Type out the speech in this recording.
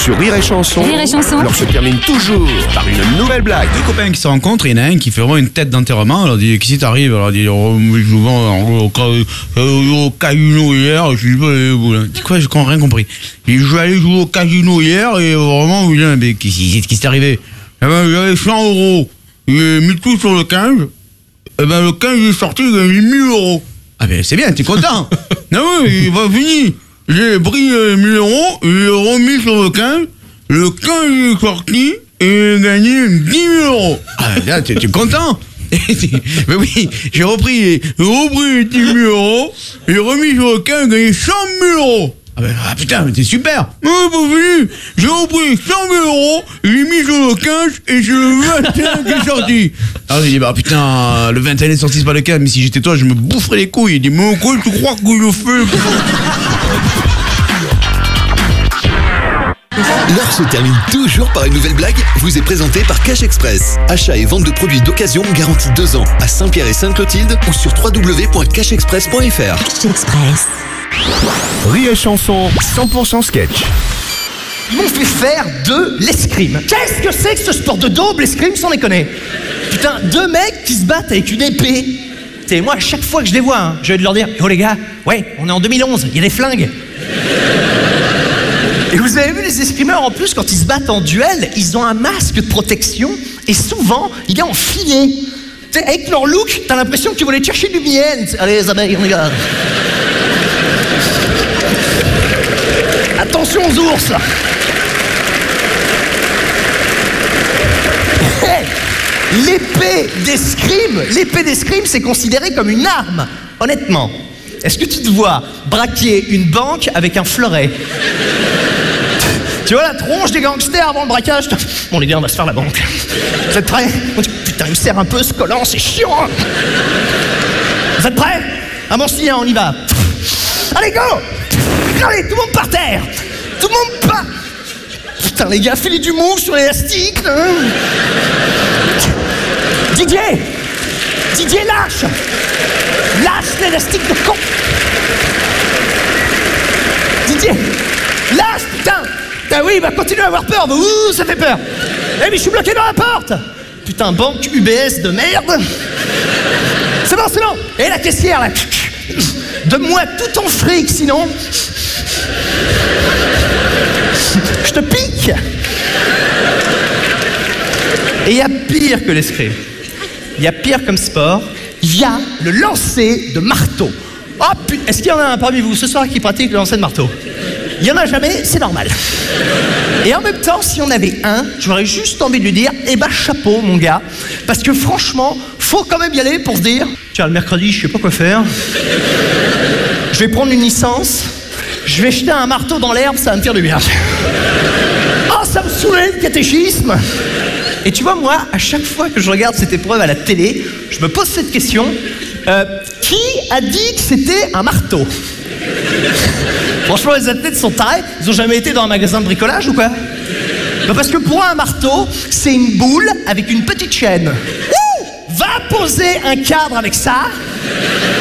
Sur Rire et Chanson, Rire et Chanson. l'heure se termine toujours par une nouvelle blague. Deux copains qui se rencontrent, il y en a un qui fait vraiment une tête d'enterrement. Alors il dit, qu'est-ce qui t'arrive? Alors il dit, souvent au casino hier, je dis, il dit quoi, j'ai rien compris. Il dit, je suis allé jouer au casino hier et vraiment, mais qu'est-ce qui s'est arrivé? Eh ben, j'avais 100 €. J'ai mis tout sur le 15. Eh ben, le 15 est sorti, il a mis 1000 €. Ah ben, c'est bien, t'es content. Non, oui, il va finir. J'ai pris 1000 €, j'ai remis sur le 15. Le 15 est sorti et j'ai gagné 10 000 €. Ah, là, t'es content? Mais oui, j'ai repris 10 000 €, j'ai remis sur le 15, j'ai gagné 100 000 €. Ah putain, mais t'es super! Mais pas fini! J'ai repris 100 000 €, j'ai mis sur le 15 et c'est le 21 qui est sorti! Alors j'ai dit, bah putain, le 21 est sorti, c'est pas le 15, mais si j'étais toi, je me boufferais les couilles. Il dit, mais quoi tu crois que je fais? L'heure se termine toujours par une nouvelle blague, vous est présentée par Cash Express. Achat et vente de produits d'occasion garantie 2 ans à Saint-Pierre et Sainte-Clotilde ou sur www.cashexpress.fr. Cash Express. Rire et Chanson, 100% sketch. Ils m'ont fait faire de l'escrime. Qu'est-ce que c'est que ce sport de daube, l'escrime, sans déconner? Putain, deux mecs qui se battent avec une épée. Et moi, à chaque fois que je les vois, je vais leur dire, oh les gars, ouais, on est en 2011, il y a des flingues. Et vous avez vu les escrimeurs, en plus, quand ils se battent en duel, ils ont un masque de protection et souvent, il est en filet. T'sais, avec leur look, t'as l'impression qu'ils vont aller chercher du miel. Allez, les abeilles, on y va. Attention aux ours, là. L'épée d'escrime, c'est considéré comme une arme. Honnêtement, est-ce que tu te vois braquer une banque avec un fleuret? Tu vois la tronche des gangsters avant le braquage? Bon les gars, on va se faire la banque. Vous êtes prêts? Putain, il me serre un peu ce collant, c'est chiant. Vous êtes prêts? Ah bon si, hein, on y va. Allez, go! Allez, tout le monde par terre! Tout le monde par... Putain les gars, filez du mou sur l'élastique, hein. Didier, lâche! Lâche l'élastique de con! Didier, lâche, putain! Ah oui, bah continue à avoir peur, bah, ouh, ça fait peur! Eh mais je suis bloqué dans la porte! Putain, banque UBS de merde! C'est bon! Et la caissière, là! Donne-moi tout ton fric, sinon... Je te pique! Et il y a pire que l'escrime. Il y a pire comme sport, il y a le lancer de marteau. Oh putain, est-ce qu'il y en a un parmi vous ce soir qui pratique le lancer de marteau? Il n'y en a jamais, c'est normal. Et en même temps, si on avait un, j'aurais juste envie de lui dire, eh ben chapeau mon gars, parce que franchement, faut quand même y aller pour se dire, tiens le mercredi, je sais pas quoi faire, je vais prendre une licence, je vais jeter un marteau dans l'herbe, ça va me faire du bien. Oh, ça me saoulait le catéchisme. Et tu vois, moi, à chaque fois que je regarde cette épreuve à la télé, je me pose cette question. Qui a dit que c'était un marteau? Franchement, les athlètes sont tarés. Ils ont jamais été dans un magasin de bricolage ou quoi? Non, parce que pour un marteau, c'est une boule avec une petite chaîne. Ouh! Va poser un cadre avec ça.